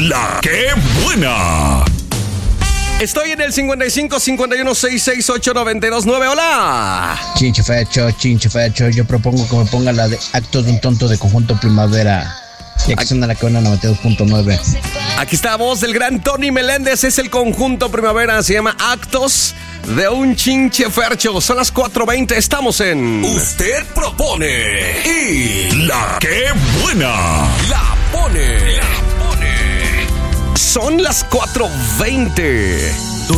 La que buena. Estoy en el 55 51 668 929. Hola. Chinche fecho, yo propongo que me ponga la de Actos de un tonto de Conjunto Primavera. Y aquí suena la que buena 92.9. Aquí está la voz del gran Tony Meléndez. Es el Conjunto Primavera. Se llama Actos de un Chinche Fercho. Son las 4:20. Estamos en Usted propone y la que buena La Pone. Son las 4:20.